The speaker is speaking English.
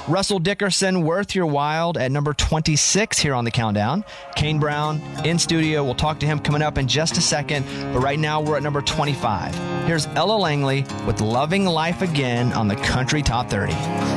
Russell Dickerson, Worth Your Wild at number 26 here on the countdown. Kane Brown in studio. We'll talk to him coming up in just a second. But right now we're at number 25. Here's Ella Langley with Loving Life Again on the Country Top 30.